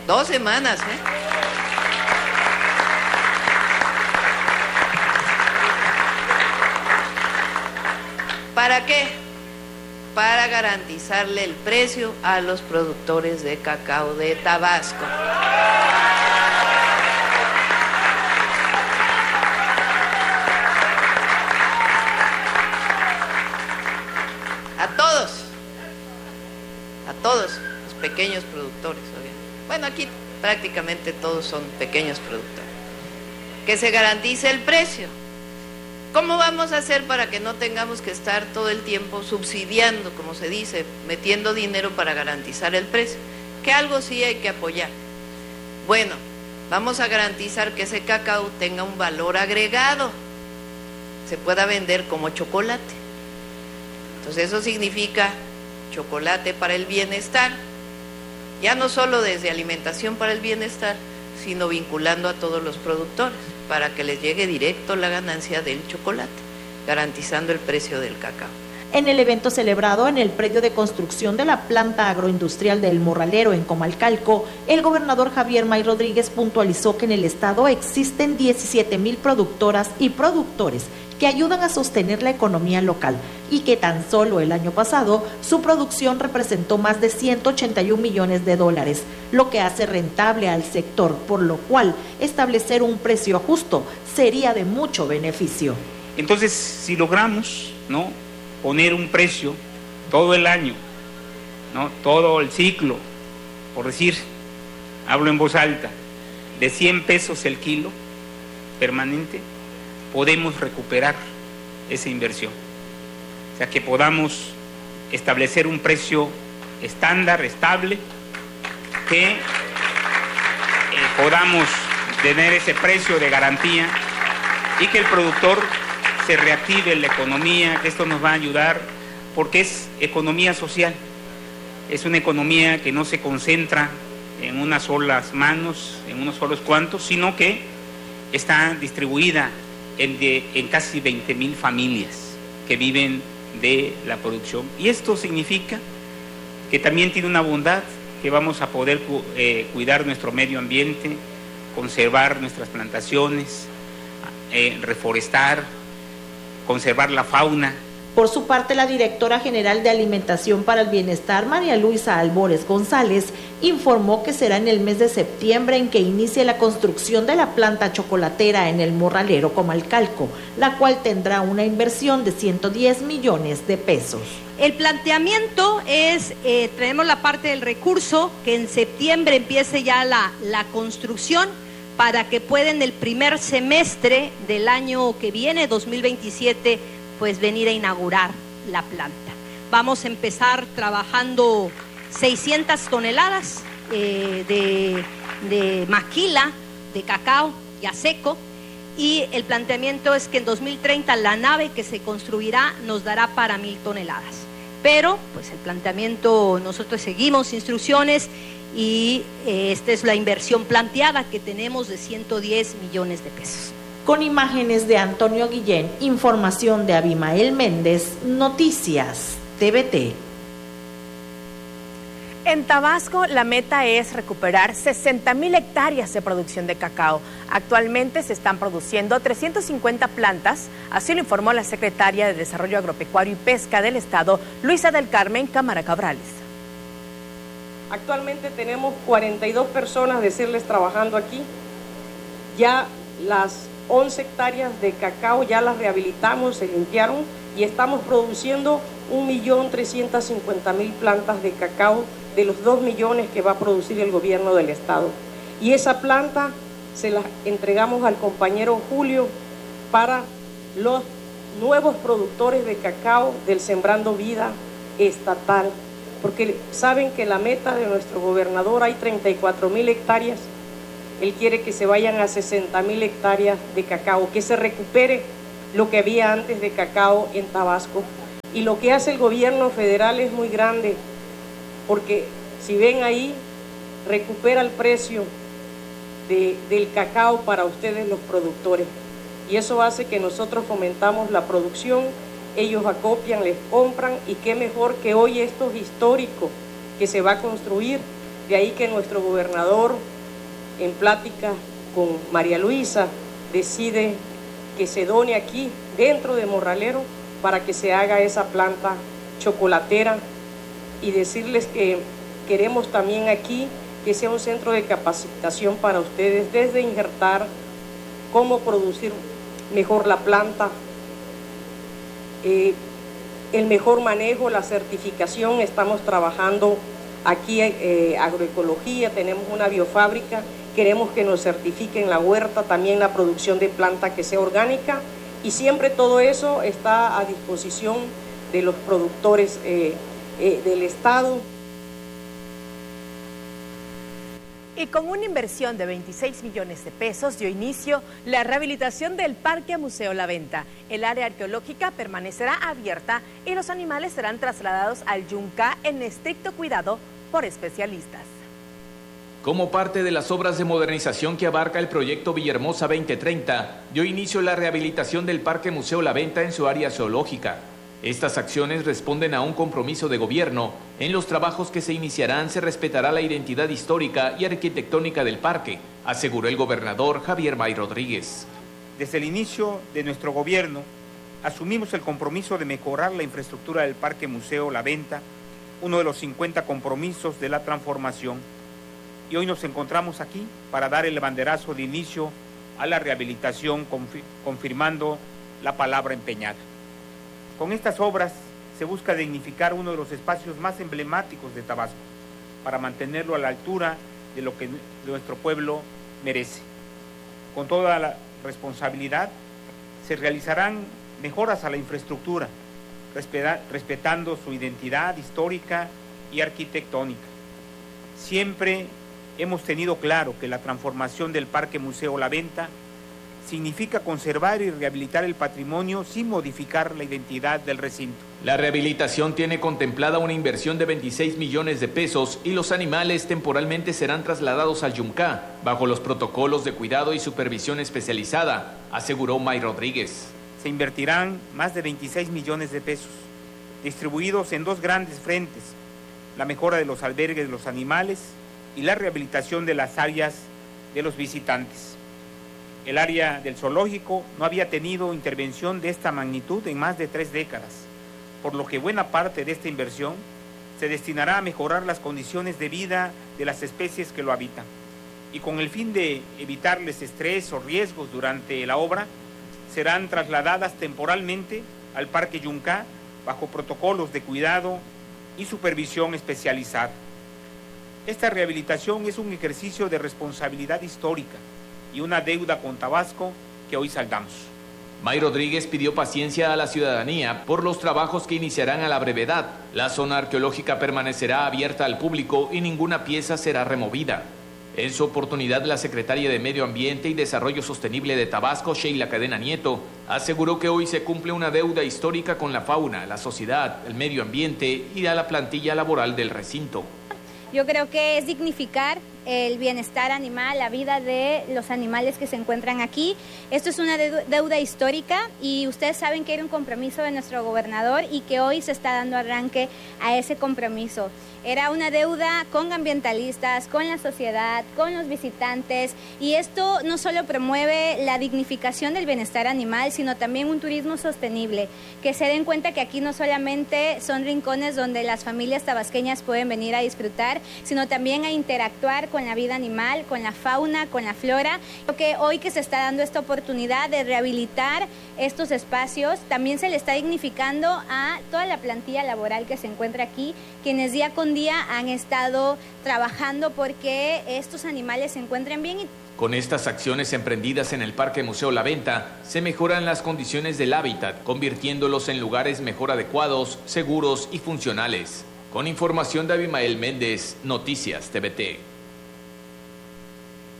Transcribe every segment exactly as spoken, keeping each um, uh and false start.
Dos semanas, ¿eh? ¿Para qué? Para garantizarle el precio a los productores de cacao de Tabasco. A todos, a todos los pequeños productores, obviamente. Bueno, aquí prácticamente todos son pequeños productores. Que se garantice el precio. ¿Cómo vamos a hacer para que no tengamos que estar todo el tiempo subsidiando, como se dice, metiendo dinero para garantizar el precio? Que algo sí hay que apoyar. Bueno, vamos a garantizar que ese cacao tenga un valor agregado, se pueda vender como chocolate. Entonces eso significa chocolate para el bienestar, ya no solo desde alimentación para el bienestar, sino vinculando a todos los productores para que les llegue directo la ganancia del chocolate, garantizando el precio del cacao. En el evento celebrado en el predio de construcción de la planta agroindustrial del Morralero en Comalcalco, el gobernador Javier May Rodríguez puntualizó que en el estado existen diecisiete mil productoras y productores que ayudan a sostener la economía local y que tan solo el año pasado su producción representó más de ciento ochenta y un millones de dólares, lo que hace rentable al sector, por lo cual establecer un precio justo sería de mucho beneficio. Entonces, si logramos, ¿no?, poner un precio todo el año, ¿no?, todo el ciclo, por decir, hablo en voz alta, de cien pesos el kilo permanente, podemos recuperar esa inversión. O sea, que podamos establecer un precio estándar, estable, que eh, podamos tener ese precio de garantía y que el productor se reactive en la economía, que esto nos va a ayudar porque es economía social, es una economía que no se concentra en unas solas manos, en unos solos cuantos, sino que está distribuida en, de, en casi veinte mil familias que viven de la producción. Y esto significa que también tiene una bondad, que vamos a poder eh, cuidar nuestro medio ambiente, conservar nuestras plantaciones, eh, reforestar, conservar la fauna. Por su parte, la directora general de Alimentación para el Bienestar, María Luisa Albores González, informó que será en el mes de septiembre en que inicie la construcción de la planta chocolatera en el Morralero Comalcalco, la cual tendrá una inversión de ciento diez millones de pesos. El planteamiento es, eh, traemos la parte del recurso, que en septiembre empiece ya la, la construcción, para que pueda en el primer semestre del año que viene, dos mil veintisiete, pues venir a inaugurar la planta. Vamos a empezar trabajando seiscientas toneladas eh, de, de maquila, de cacao ya seco, y el planteamiento es que en dos mil treinta la nave que se construirá nos dará para mil toneladas. Pero, pues el planteamiento, nosotros seguimos instrucciones y eh, esta es la inversión planteada que tenemos de ciento diez millones de pesos. Con imágenes de Antonio Guillén, información de Abimael Méndez, Noticias T V T. En Tabasco, la meta es recuperar sesenta mil hectáreas de producción de cacao. Actualmente se están produciendo trescientas cincuenta plantas, así lo informó la secretaria de Desarrollo Agropecuario y Pesca del Estado, Luisa del Carmen Cámara Cabrales. Actualmente tenemos cuarenta y dos personas, decirles, trabajando aquí. Ya las once hectáreas de cacao ya las rehabilitamos, se limpiaron y estamos produciendo un millón trescientas cincuenta mil plantas de cacao de los dos millones que va a producir el gobierno del estado. Y esa planta se la entregamos al compañero Julio para los nuevos productores de cacao del Sembrando Vida estatal, porque saben que la meta de nuestro gobernador hay treinta y cuatro mil hectáreas. Él quiere que se vayan a sesenta mil hectáreas de cacao, que se recupere lo que había antes de cacao en Tabasco. Y lo que hace el gobierno federal es muy grande, porque si ven ahí, recupera el precio de, del cacao para ustedes los productores. Y eso hace que nosotros fomentamos la producción, ellos acopian, les compran, y qué mejor que hoy esto es histórico, que se va a construir De ahí que nuestro gobernador, en plática con María Luisa, decide que se done aquí, dentro de Morralero, para que se haga esa planta chocolatera, y decirles que queremos también aquí que sea un centro de capacitación para ustedes, desde injertar, cómo producir mejor la planta, eh, el mejor manejo, la certificación. Estamos trabajando aquí eh, agroecología, tenemos una biofábrica, queremos que nos certifiquen la huerta, también la producción de planta que sea orgánica, y siempre todo eso está a disposición de los productores eh, eh, del Estado. Y con una inversión de veintiséis millones de pesos dio inicio la rehabilitación del Parque Museo La Venta. El área arqueológica permanecerá abierta y los animales serán trasladados al Yunca en estricto cuidado por especialistas. Como parte de las obras de modernización que abarca el proyecto Villahermosa veinte treinta, dio inicio la rehabilitación del Parque Museo La Venta en su área zoológica. Estas acciones responden a un compromiso de gobierno. En los trabajos que se iniciarán se respetará la identidad histórica y arquitectónica del parque, aseguró el gobernador Javier May Rodríguez. Desde el inicio de nuestro gobierno, asumimos el compromiso de mejorar la infraestructura del Parque Museo La Venta, uno de los cincuenta compromisos de la transformación. Y hoy nos encontramos aquí para dar el banderazo de inicio a la rehabilitación, confirmando la palabra empeñada. Con estas obras se busca dignificar uno de los espacios más emblemáticos de Tabasco, para mantenerlo a la altura de lo que nuestro pueblo merece. Con toda la responsabilidad se realizarán mejoras a la infraestructura, respetando su identidad histórica y arquitectónica. Siempre hemos tenido claro que la transformación del Parque Museo La Venta significa conservar y rehabilitar el patrimonio sin modificar la identidad del recinto. La rehabilitación tiene contemplada una inversión de veintiséis millones de pesos y los animales temporalmente serán trasladados al Yunca, bajo los protocolos de cuidado y supervisión especializada, aseguró May Rodríguez. Se invertirán más de veintiséis millones de pesos, distribuidos en dos grandes frentes: la mejora de los albergues de los animales y la rehabilitación de las áreas de los visitantes. El área del zoológico no había tenido intervención de esta magnitud en más de tres décadas, por lo que buena parte de esta inversión se destinará a mejorar las condiciones de vida de las especies que lo habitan. Y con el fin de evitarles estrés o riesgos durante la obra, serán trasladadas temporalmente al Parque Yunca bajo protocolos de cuidado y supervisión especializada. Esta rehabilitación es un ejercicio de responsabilidad histórica y una deuda con Tabasco que hoy saldamos. May Rodríguez pidió paciencia a la ciudadanía por los trabajos que iniciarán a la brevedad. La zona arqueológica permanecerá abierta al público y ninguna pieza será removida. En su oportunidad, la secretaria de Medio Ambiente y Desarrollo Sostenible de Tabasco, Sheila Cadena Nieto, aseguró que hoy se cumple una deuda histórica con la fauna, la sociedad, el medio ambiente y a la plantilla laboral del recinto. Yo creo que es dignificar el bienestar animal, la vida de los animales que se encuentran aquí. Esto es una deuda histórica y ustedes saben que era un compromiso de nuestro gobernador y que hoy se está dando arranque a ese compromiso. Era una deuda con ambientalistas, con la sociedad, con los visitantes, y esto no solo promueve la dignificación del bienestar animal, sino también un turismo sostenible, que se den cuenta que aquí no solamente son rincones donde las familias tabasqueñas pueden venir a disfrutar, sino también a interactuar con la vida animal, con la fauna, con la flora. Creo que hoy que se está dando esta oportunidad de rehabilitar estos espacios, también se le está dignificando a toda la plantilla laboral que se encuentra aquí, quienes día con día han estado trabajando porque estos animales se encuentren bien. Con estas acciones emprendidas en el Parque Museo La Venta, se mejoran las condiciones del hábitat, convirtiéndolos en lugares mejor adecuados, seguros y funcionales. Con información de Abimael Méndez, Noticias T V T.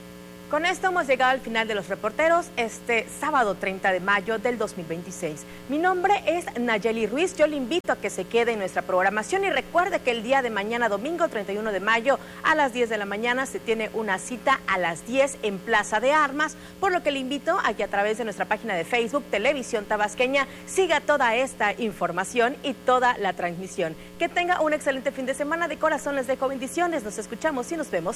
Con esto hemos llegado al final de Los Reporteros este sábado treinta de mayo del dos mil veintiséis. Mi nombre es Nayeli Ruiz. Yo le invito a que se quede en nuestra programación y recuerde que el día de mañana, domingo treinta y uno de mayo, a las diez de la mañana, se tiene una cita a las diez en Plaza de Armas, por lo que le invito a que a través de nuestra página de Facebook, Televisión Tabasqueña, siga toda esta información y toda la transmisión. Que tenga un excelente fin de semana. De corazón les dejo bendiciones. Nos escuchamos y nos vemos